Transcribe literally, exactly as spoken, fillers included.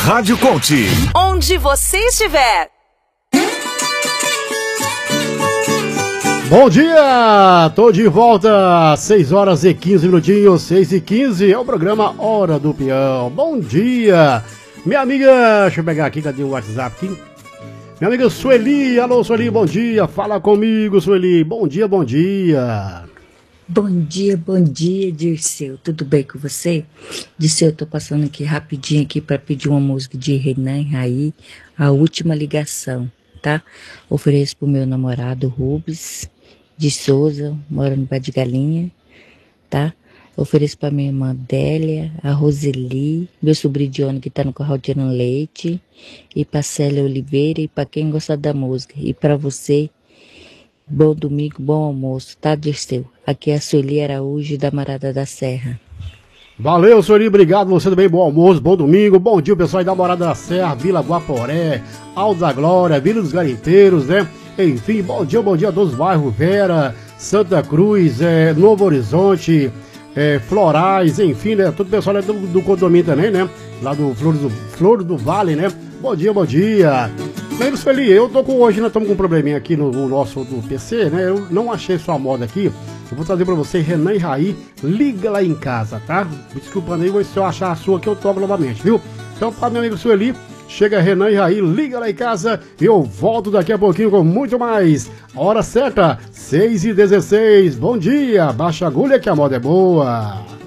Rádio Conte. Onde você estiver. Bom dia, tô de volta, seis horas e quinze minutinhos, seis e quinze, é o programa Hora do Peão. Bom dia, minha amiga, deixa eu pegar aqui, cadê o WhatsApp aqui? Minha amiga Sueli, alô Sueli, bom dia, fala comigo Sueli, bom dia, bom dia. Bom dia, bom dia, Dirceu, tudo bem com você? Dirceu, eu tô passando aqui rapidinho aqui para pedir uma música de Renan e Raí, A Última Ligação, tá? Ofereço pro meu namorado Rubens de Souza, mora no Pé de Galinha, tá? Ofereço pra minha irmã Délia, a Roseli, meu sobrinho Dione que tá no carro tirando leite, e pra Célia Oliveira, e pra quem gosta da música, e pra você, bom domingo, bom almoço, tá, Dirceu? Aqui é a Sueli Araújo, da Morada da Serra. Valeu, Sueli, obrigado, você também, bom almoço, bom domingo, bom dia, pessoal aí da Morada da Serra, Vila Guaporé, Alto da Glória, Vila dos Garimpeiros, né? Enfim, bom dia, bom dia a todos os bairros, Vera, Santa Cruz, é, Novo Horizonte, é, Florais, enfim, né? Todo o pessoal é do, do condomínio também, né? Lá do Flores do, Flores do Vale, né? Bom dia, bom dia. Bem, Sueli, eu tô com hoje, nós estamos com um probleminha aqui no, no nosso do P C, né? Eu não achei sua moda aqui. Eu vou trazer pra você Renan e Raí, liga lá em casa, tá? Desculpa aí, mas se eu achar a sua aqui eu toco novamente, viu? Então, para meu amigo Sueli, chega Renan e Raí, liga lá em casa e eu volto daqui a pouquinho com muito mais. Hora certa, seis e dezesseis, bom dia, baixa a agulha que a moda é boa.